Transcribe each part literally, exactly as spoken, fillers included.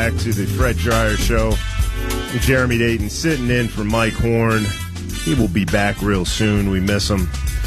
back to the Fred Dryer Show. Jeremy Dayton sitting in for Mike Horn. He will be back real soon. We miss him.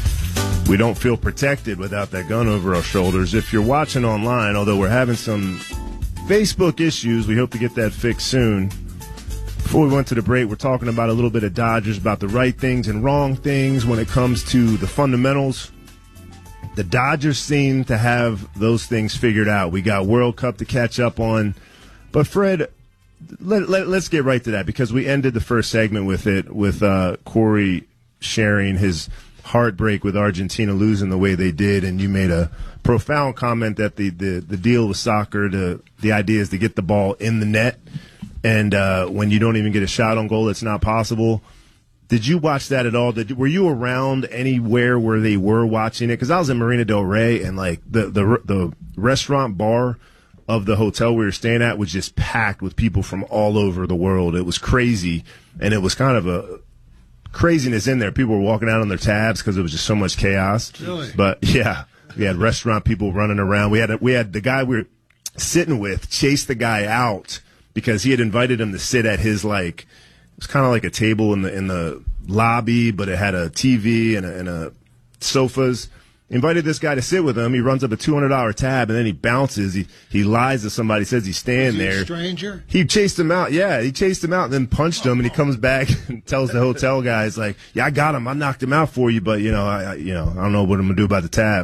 We don't feel protected without that gun over our shoulders. If you're watching online, although we're having some Facebook issues, we hope to get that fixed soon. Before we went to the break, we're talking about a little bit of Dodgers, about the right things and wrong things when it comes to the fundamentals. The Dodgers seem to have those things figured out. We got World Cup to catch up on. But, Fred, let, let, let's get right to that, because we ended the first segment with it, with uh, Corey sharing his heartbreak with Argentina losing the way they did, and you made a profound comment that the, the, the deal with soccer, the, the idea is to get the ball in the net. And uh, when you don't even get a shot on goal, it's not possible. Did you watch that at all? Did, were you around anywhere where they were watching it? Because I was in Marina Del Rey, and like the, the the restaurant bar of the hotel we were staying at was just packed with people from all over the world. It was crazy, and it was kind of a craziness in there. People were walking out on their tabs because it was just so much chaos. Really? But yeah, we had restaurant people running around. We had a, we had the guy we were sitting with chase the guy out because he had invited him to sit at his, like, it was kind of like a table in the in the lobby, but it had a T V and a, and a sofas. Invited this guy to sit with him. He runs up a two hundred dollars tab, and then he bounces. He he lies to somebody, says he's standing Is he there. A stranger? He chased him out. Yeah, he chased him out and then punched him, and he comes back and tells the hotel guys, like, yeah, I got him. I knocked him out for you, but, you know, I, I you know, I don't know what I'm going to do about the tab.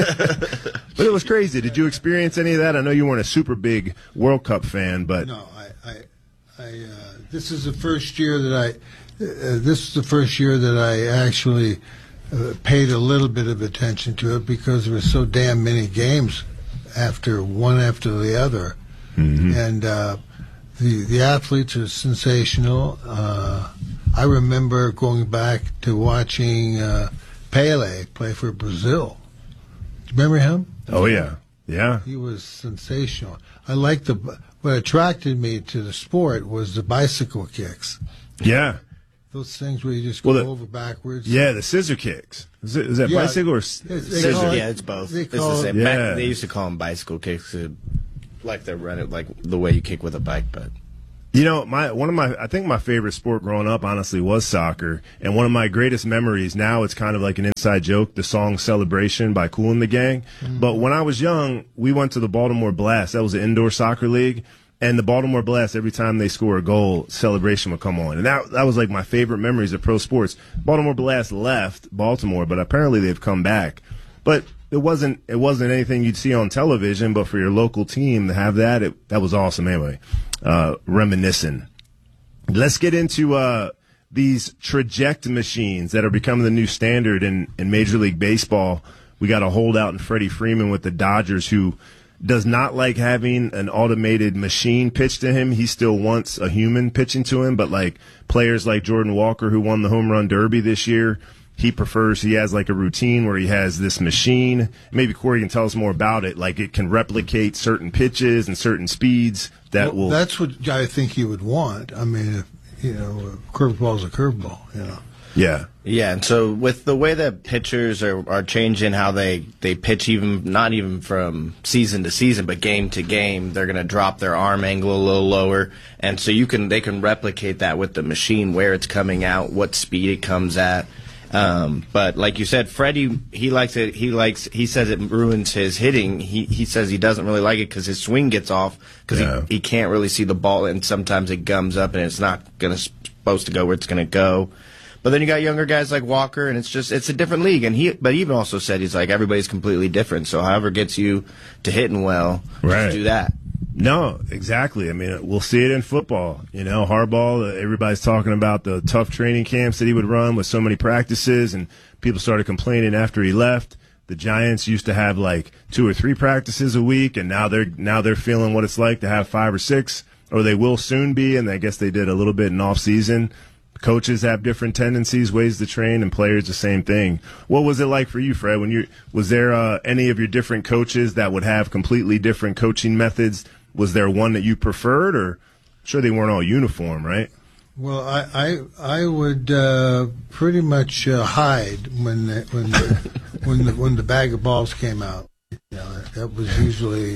But it was crazy. Did you experience any of that? I know you weren't a super big World Cup fan, but. No, I, I, I uh, this is the first year that I, uh, this is the first year that I actually Uh, paid a little bit of attention to it, because there were so damn many games after one after the other. Mm-hmm. And uh, the the athletes are sensational. Uh, I remember going back to watching uh, Pele play for Brazil. Remember him? Oh, yeah. Yeah. He was sensational. I liked the what attracted me to the sport was the bicycle kicks. Yeah. Those things where you just go well, the, over backwards. Yeah, the scissor kicks. Is, it, is that Yeah, bicycle or they- they scissor? call it- Yeah, it's both. they It's call the it- same. Yeah. Back, they used to call them bicycle kicks, uh, like they run it like the way you kick with a bike. But You know, my one of my I think my favorite sport growing up, honestly, was soccer. And one of my greatest memories, now it's kind of like an inside joke, the song Celebration by Kool and the Gang. Mm-hmm. But when I was young, we went to the Baltimore Blast. That was an indoor soccer league. And the Baltimore Blast, every time they score a goal, Celebration would come on. And that that was like my favorite memories of pro sports. Baltimore Blast left Baltimore, but apparently they've come back. But it wasn't it wasn't anything you'd see on television, but for your local team to have that, it, that was awesome anyway. Uh, reminiscing. Let's get into uh, these traject machines that are becoming the new standard in, in Major League Baseball. We got a holdout in Freddie Freeman with the Dodgers, who does not like having an automated machine pitch to him. He still wants a human pitching to him, but like players like Jordan Walker, who won the home run derby this year, he prefers, he has like a routine where he has this machine. Maybe Corey can tell us more about it. Like it can replicate certain pitches and certain speeds that well, will. That's what I think he would want. I mean, if, you know, a curveball's a curveball, you know. Yeah. yeah, and so with the way that pitchers are, are changing how they, they pitch, even not even from season to season, but game to game, they're going to drop their arm angle a little lower, and so you can they can replicate that with the machine, where it's coming out, what speed it comes at. Um, but like you said, Freddie, he likes it. He likes. He says it ruins his hitting. He he says he doesn't really like it because his swing gets off because Yeah. he, he can't really see the ball, and sometimes it gums up and it's not gonna supposed to go where it's gonna go. But then you got younger guys like Walker, and it's just it's a different league. And he, but he even also said he's like everybody's completely different. So however gets you to hitting well, Right. just do that. No, exactly. I mean, we'll see it in football. You know, Harbaugh, everybody's talking about the tough training camps that he would run with so many practices, and people started complaining after he left. The Giants used to have like two or three practices a week, and now they're now they're feeling what it's like to have five or six, or they will soon be, and I guess they did a little bit in off season. Coaches have different tendencies, ways to train, and players the same thing. What was it like for you, Fred? When you was there uh, any of your different coaches that would have completely different coaching methods? Was there one that you preferred, or I'm sure they weren't all uniform, right? Well, I I, I would uh, pretty much uh, hide when the, when the, when the when the bag of balls came out. You know, that was usually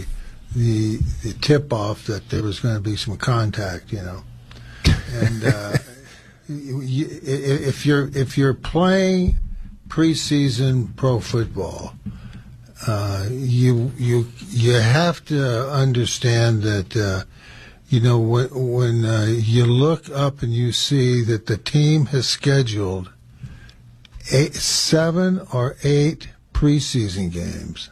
the the tip off that there was going to be some contact, you know. And uh, you, you, if you're if you're playing preseason pro football, uh, you you you have to understand that uh, you know when when uh, you look up and you see that the team has scheduled eight, seven or eight preseason games,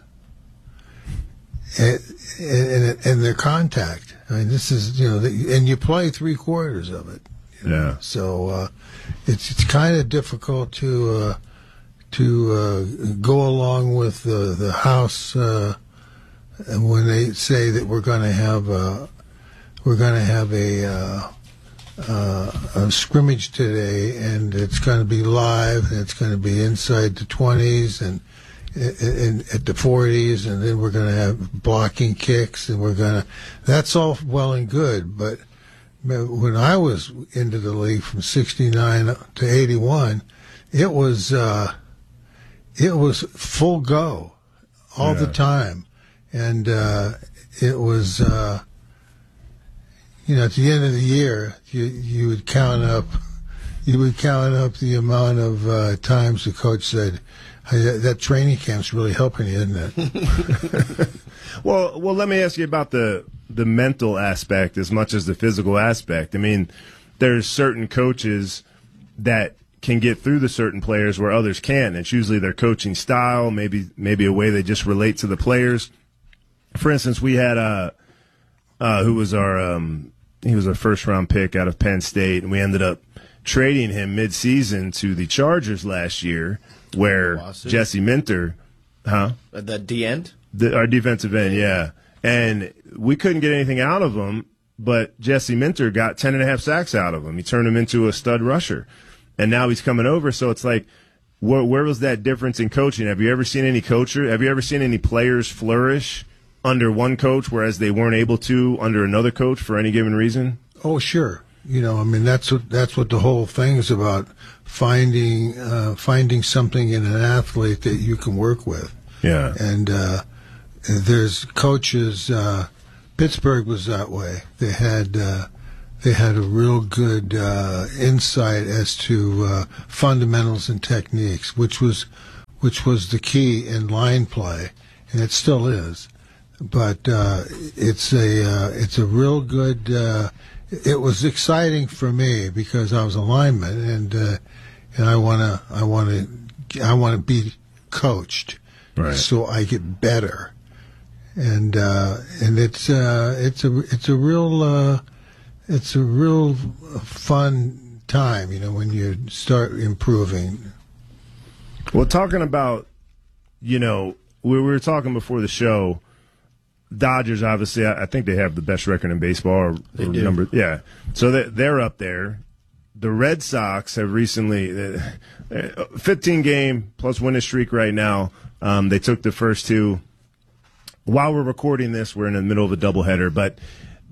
and, and, and their contact. I mean, this is, you know, and you play three quarters of it. You know? Yeah. So uh, it's it's kind of difficult to uh, to uh, go along with the the house uh, when they say that we're going to have a, we're going to have a. Uh, Uh, a scrimmage today, and it's going to be live, and it's going to be inside the twenties and, and at the forties, and then we're going to have blocking kicks, and we're going to. That's all well and good, but when I was into the league from sixty-nine to eighty-one, it was uh, it was full go all yeah. the time, and uh, it was. Uh, You know, at the end of the year, you you would count up, you would count up the amount of uh, times the coach said, hey, "That training camp's really helping you, isn't it?" well, well, let me ask you about the the mental aspect as much as the physical aspect. I mean, there's certain coaches that can get through to certain players where others can't. It's usually their coaching style, maybe maybe a way they just relate to the players. For instance, we had a uh, who was our. Um, He was a first-round pick out of Penn State, and we ended up trading him mid-season to the Chargers last year, where Lawsuit. Jesse Minter, huh? The D end? The, our defensive end, yeah. And we couldn't get anything out of him, but Jesse Minter got ten and a half sacks out of him. He turned him into a stud rusher. And now he's coming over, so it's like, where, where was that difference in coaching? Have you ever seen any coacher? Have you ever seen any players flourish under one coach, whereas they weren't able to under another coach for any given reason? Oh, sure. You know, I mean, that's what that's what the whole thing is about, finding uh, finding something in an athlete that you can work with. Yeah. And uh, there's coaches. Uh, Pittsburgh was that way. They had uh, they had a real good uh, insight as to uh, fundamentals and techniques, which was which was the key in line play, and it still is. But uh, it's a uh, it's a real good. Uh, it was exciting for me because I was a lineman, and uh, and I wanna I wanna I wanna be coached, right, so I get better, and uh, and it's uh, it's a it's a real uh, it's a real fun time, you know, when you start improving. Well, talking about, you know, we were talking before the show. Dodgers, obviously, I think they have the best record in baseball. Or, they or do. Number, yeah. So they're up there. The Red Sox have recently, fifteen game plus winning streak right now. Um, they took the first two. While we're recording this, we're in the middle of a doubleheader. But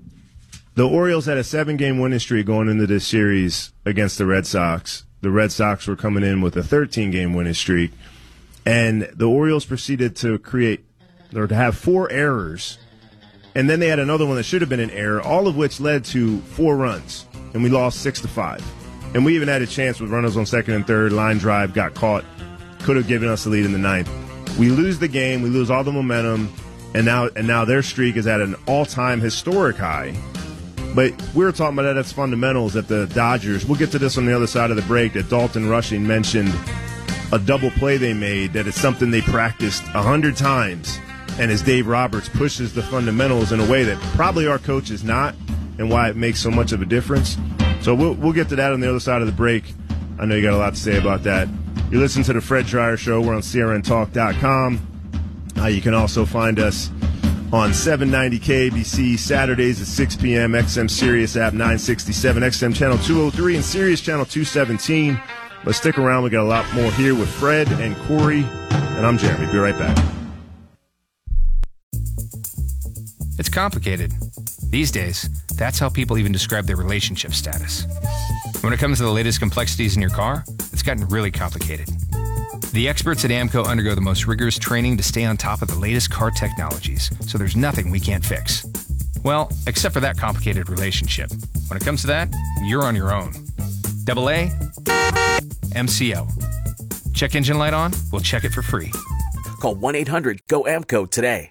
the Orioles had a seven game winning streak going into this series against the Red Sox. The Red Sox were coming in with a thirteen game winning streak. And the Orioles proceeded to create or to have four errors, and then they had another one that should have been an error, all of which led to four runs, and we lost six to five. And we even had a chance with runners on second and third, line drive, got caught, could have given us the lead in the ninth. We lose the game, we lose all the momentum, and now and now their streak is at an all-time historic high. But we were talking about that as fundamentals at the Dodgers. We'll get to this on the other side of the break, that Dalton Rushing mentioned a double play they made, that it's something they practiced a hundred times. And as Dave Roberts pushes the fundamentals in a way that probably our coach is not, and why it makes so much of a difference. So we'll we'll get to that on the other side of the break. I know you got a lot to say about that. You're listening to the Fred Dryer Show. We're on C R N talk dot com. Uh, you can also find us on seven ninety K A B C Saturdays at six p.m. X M Sirius app nine sixty-seven, X M channel two oh three, and Sirius channel two seventeen. But stick around. We got a lot more here with Fred and Corey, and I'm Jeremy. Be right back. It's complicated. These days, that's how people even describe their relationship status. When it comes to the latest complexities in your car, it's gotten really complicated. The experts at AAMCO undergo the most rigorous training to stay on top of the latest car technologies, so there's nothing we can't fix. Well, except for that complicated relationship. When it comes to that, you're on your own. Double A, M C O. Check engine light on? We'll check it for free. Call one eight hundred G O A M C O today.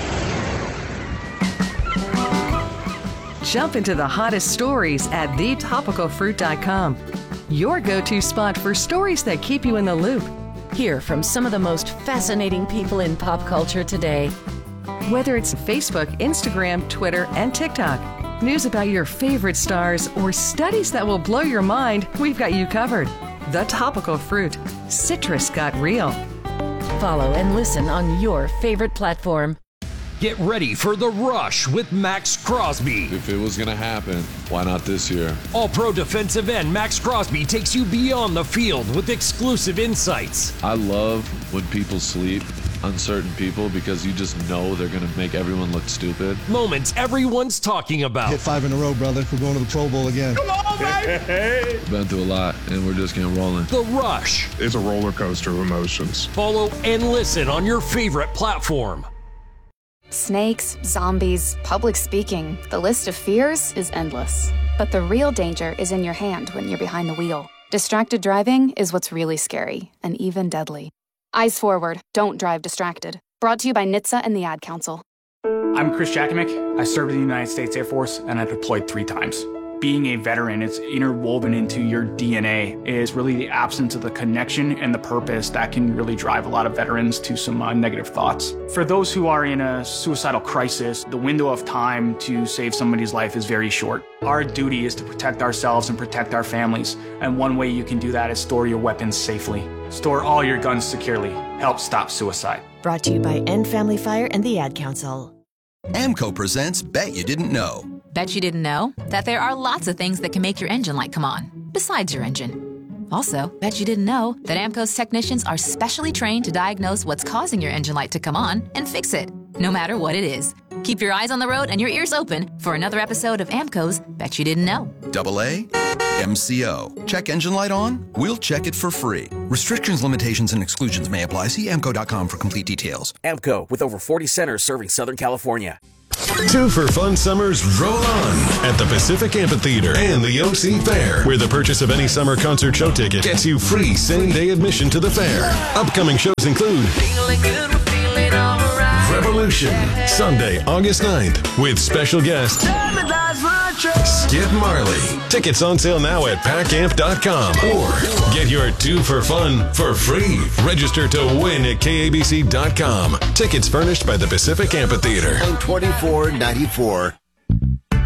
Jump into the hottest stories at the topical fruit dot com. Your go-to spot for stories that keep you in the loop. Hear from some of the most fascinating people in pop culture today. Whether it's Facebook, Instagram, Twitter, and TikTok, news about your favorite stars, or studies that will blow your mind, we've got you covered. The Topical Fruit. Citrus got real. Follow and listen on your favorite platform. Get ready for The Rush with Max Crosby. If it was going to happen, why not this year? All-pro defensive end Max Crosby takes you beyond the field with exclusive insights. I love when people sleep, uncertain people, because you just know they're going to make everyone look stupid. Moments everyone's talking about. Hit five in a row, brother. We're going to the Pro Bowl again. Come on, baby! Been through a lot, and we're just getting rolling. The Rush. It's a roller coaster of emotions. Follow and listen on your favorite platform. Snakes, zombies, public speaking. The list of fears is endless. But the real danger is in your hand when you're behind the wheel. Distracted driving is what's really scary and even deadly. Eyes forward. Don't drive distracted. Brought to you by N H T S A and the Ad Council. I'm Chris Jakimick. I served in the United States Air Force and I deployed three times. Being a veteran, it's interwoven into your D N A, is really the absence of the connection and the purpose that can really drive a lot of veterans to some uh, negative thoughts. For those who are in a suicidal crisis, the window of time to save somebody's life is very short. Our duty is to protect ourselves and protect our families, and one way you can do that is store your weapons safely. Store all your guns securely. Help stop suicide. Brought to you by End Family Fire and the Ad Council. AAMCO presents Bet You Didn't Know. Bet you didn't know that there are lots of things that can make your engine light come on, besides your engine. Also, bet you didn't know that AAMCO's technicians are specially trained to diagnose what's causing your engine light to come on and fix it, no matter what it is. Keep your eyes on the road and your ears open for another episode of AAMCO's Bet You Didn't Know. Double A, M C O. Check engine light on? We'll check it for free. Restrictions, limitations, and exclusions may apply. See A M C O dot com for complete details. A M C O, with over forty centers serving Southern California. Two for Fun Summers roll on at the Pacific Amphitheater and the O C Fair, where the purchase of any summer concert show ticket gets you free same-day admission to the fair. Upcoming shows include Revolution, Sunday, August ninth, with special guest Skip Marley. Tickets on sale now at pack amp dot com, or get your two for fun for free. Register to win at K A B C dot com. Tickets furnished by the Pacific Amphitheater. twenty-four ninety-four